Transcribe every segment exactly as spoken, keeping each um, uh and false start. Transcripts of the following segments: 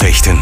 Nachrichten.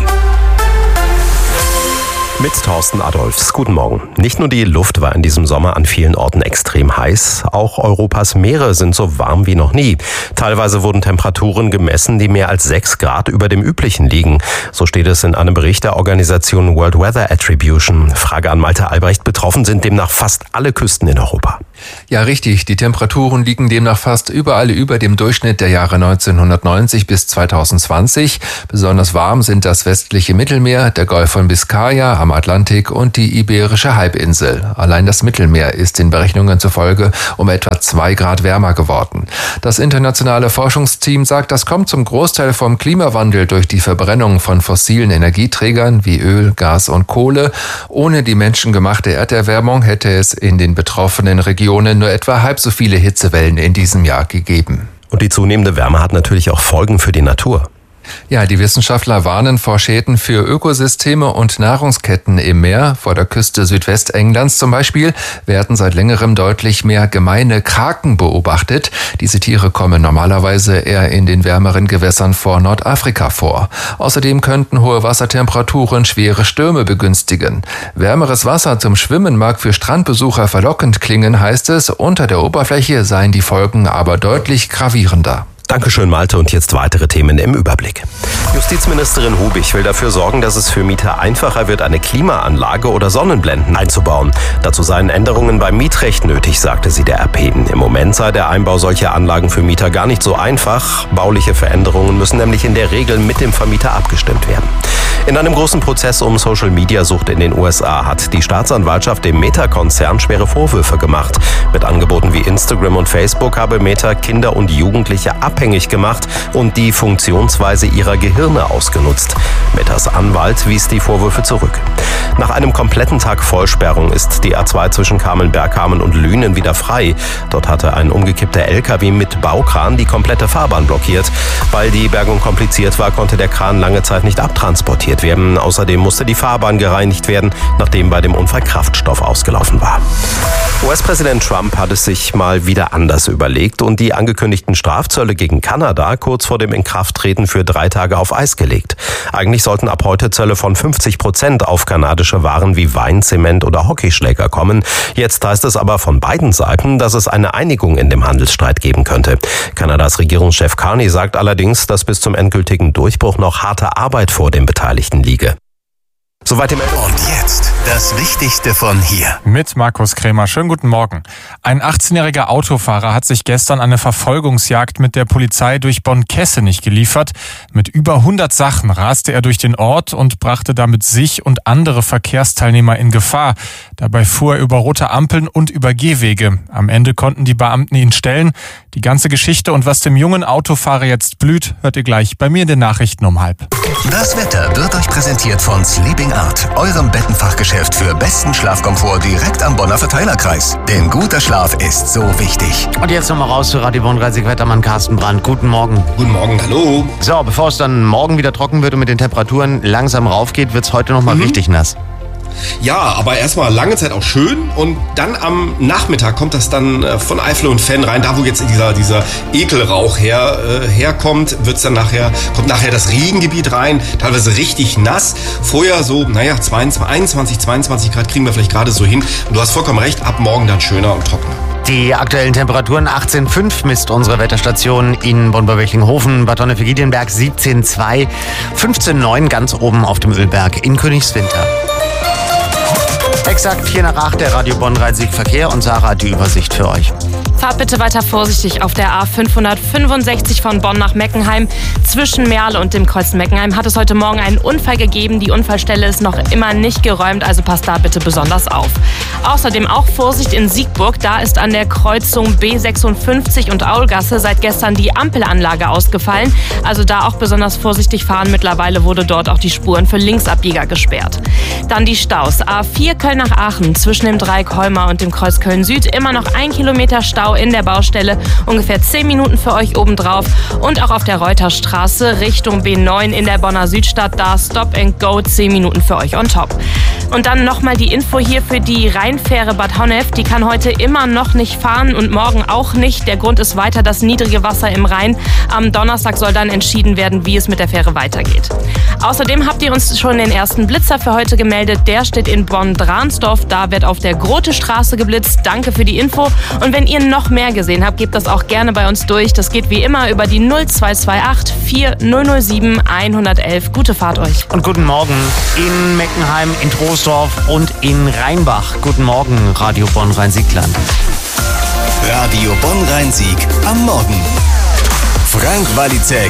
Mit Thorsten Adolfs. Guten Morgen. Nicht nur die Luft war in diesem Sommer an vielen Orten extrem heiß, auch Europas Meere sind so warm wie noch nie. Teilweise wurden Temperaturen gemessen, die mehr als sechs Grad über dem üblichen liegen. So steht es in einem Bericht der Organisation World Weather Attribution. Frage an Malte Albrecht. Betroffen sind demnach fast alle Küsten in Europa. Ja, richtig. Die Temperaturen liegen demnach fast überall über dem Durchschnitt der Jahre neunzehnhundertneunzig bis zweitausendzwanzig. Besonders warm sind das westliche Mittelmeer, der Golf von Biskaya am Atlantik und die Iberische Halbinsel. Allein das Mittelmeer ist den Berechnungen zufolge um etwa zwei Grad wärmer geworden. Das internationale Forschungsteam sagt, das kommt zum Großteil vom Klimawandel durch die Verbrennung von fossilen Energieträgern wie Öl, Gas und Kohle. Ohne die menschengemachte Erderwärmung hätte es in den betroffenen Regionen nur etwa halb so viele Hitzewellen in diesem Jahr gegeben. Und die zunehmende Wärme hat natürlich auch Folgen für die Natur. Ja, die Wissenschaftler warnen vor Schäden für Ökosysteme und Nahrungsketten im Meer. Vor der Küste Südwestenglands zum Beispiel werden seit längerem deutlich mehr gemeine Kraken beobachtet. Diese Tiere kommen normalerweise eher in den wärmeren Gewässern vor Nordafrika vor. Außerdem könnten hohe Wassertemperaturen schwere Stürme begünstigen. Wärmeres Wasser zum Schwimmen mag für Strandbesucher verlockend klingen, heißt es. Unter der Oberfläche seien die Folgen aber deutlich gravierender. Dankeschön, Malte. Und jetzt weitere Themen im Überblick. Justizministerin Hubig will dafür sorgen, dass es für Mieter einfacher wird, eine Klimaanlage oder Sonnenblenden einzubauen. Dazu seien Änderungen beim Mietrecht nötig, sagte sie der R P. Im Moment sei der Einbau solcher Anlagen für Mieter gar nicht so einfach. Bauliche Veränderungen müssen nämlich in der Regel mit dem Vermieter abgestimmt werden. In einem großen Prozess um Social-Media-Sucht in den U S A hat die Staatsanwaltschaft dem Meta-Konzern schwere Vorwürfe gemacht. Mit Angeboten wie Instagram und Facebook habe Meta Kinder und Jugendliche abhängig gemacht und die Funktionsweise ihrer Gehirne ausgenutzt. Metas Anwalt wies die Vorwürfe zurück. Nach einem kompletten Tag Vollsperrung ist die A zwei zwischen Kamen-Bergkamen und Lünen wieder frei. Dort hatte ein umgekippter L K W mit Baukran die komplette Fahrbahn blockiert. Weil die Bergung kompliziert war, konnte der Kran lange Zeit nicht abtransportiert werden. Außerdem musste die Fahrbahn gereinigt werden, nachdem bei dem Unfall Kraftstoff ausgelaufen war. U S-Präsident Trump hat es sich mal wieder anders überlegt und die angekündigten Strafzölle gegen Kanada kurz vor dem Inkrafttreten für drei Tage auf Eis gelegt. Eigentlich sollten ab heute Zölle von fünfzig Prozent auf kanadische Waren wie Wein, Zement oder Hockeyschläger kommen. Jetzt heißt es aber von beiden Seiten, dass es eine Einigung in dem Handelsstreit geben könnte. Kanadas Regierungschef Carney sagt allerdings, dass bis zum endgültigen Durchbruch noch harte Arbeit vor den Beteiligten liege. Soweit die Meldung. Und jetzt das Wichtigste von hier. Mit Markus Krämer. Schönen guten Morgen. Ein achtzehnjähriger Autofahrer hat sich gestern eine Verfolgungsjagd mit der Polizei durch Bonn-Kessenich geliefert. Mit über hundert Sachen raste er durch den Ort und brachte damit sich und andere Verkehrsteilnehmer in Gefahr. Dabei fuhr er über rote Ampeln und über Gehwege. Am Ende konnten die Beamten ihn stellen. Die ganze Geschichte und was dem jungen Autofahrer jetzt blüht, hört ihr gleich bei mir in den Nachrichten um halb. Das Wetter wird euch präsentiert von Sleeping Art, eurem Bettenfachgeschäft für besten Schlafkomfort direkt am Bonner Verteilerkreis. Denn guter Schlaf ist so wichtig. Und jetzt nochmal raus zu Radio Bonn dreißig Wettermann Carsten Brandt. Guten Morgen. Guten Morgen, hallo. So, bevor es dann morgen wieder trocken wird und mit den Temperaturen langsam raufgeht, wird es heute nochmal mhm. richtig nass. Ja, aber erstmal lange Zeit auch schön und dann am Nachmittag kommt das dann von Eifel und Venn rein, da wo jetzt dieser, dieser Ekelrauch her, äh, herkommt, wird's dann nachher, kommt nachher das Regengebiet rein, teilweise richtig nass. Vorher so, naja, zweiundzwanzig, einundzwanzig, zweiundzwanzig Grad kriegen wir vielleicht gerade so hin. Und du hast vollkommen recht, ab morgen dann schöner und trockener. Die aktuellen Temperaturen achtzehn Komma fünf misst unsere Wetterstation in Bonn-Wechlinghofen, Bad Tonne-Giedienberg siebzehn Komma zwei, fünfzehn Komma neun ganz oben auf dem Ölberg in Königswinter. Exakt vier nach acht, der Radio Bonn dreißig Verkehr und Sarah hat die Übersicht für euch. Fahrt bitte weiter vorsichtig auf der A fünfhundertfünfundsechzig von Bonn nach Meckenheim. Zwischen Merle und dem Kreuz Meckenheim hat es heute Morgen einen Unfall gegeben. Die Unfallstelle ist noch immer nicht geräumt, also passt da bitte besonders auf. Außerdem auch Vorsicht in Siegburg. Da ist an der Kreuzung B sechsundfünfzig und Aulgasse seit gestern die Ampelanlage ausgefallen. Also da auch besonders vorsichtig fahren. Mittlerweile wurde dort auch die Spuren für Linksabbieger gesperrt. Dann die Staus. A vier Köln nach Aachen zwischen dem Dreieck Heuma und dem Kreuz Köln Süd. Immer noch ein Kilometer Stau. Stau in der Baustelle, ungefähr zehn Minuten für euch obendrauf. Und auch auf der Reuterstraße Richtung B neun in der Bonner Südstadt, da Stop and Go, zehn Minuten für euch on top. Und dann nochmal die Info hier für die Rheinfähre Bad Honnef. Die kann heute immer noch nicht fahren und morgen auch nicht. Der Grund ist weiter das niedrige Wasser im Rhein. Am Donnerstag soll dann entschieden werden, wie es mit der Fähre weitergeht. Außerdem habt ihr uns schon den ersten Blitzer für heute gemeldet. Der steht in Bonn-Dransdorf. Da wird auf der Grote Straße geblitzt. Danke für die Info. Und wenn ihr noch mehr gesehen habt, gebt das auch gerne bei uns durch. Das geht wie immer über die null zwei zwei acht vier null null sieben eins eins eins. Gute Fahrt euch. Und guten Morgen in Meckenheim, in Troisdorf und in Rheinbach. Guten Morgen, Radio Bonn-Rhein-Siegland. Radio Bonn-Rhein-Sieg am Morgen. Frank Walizek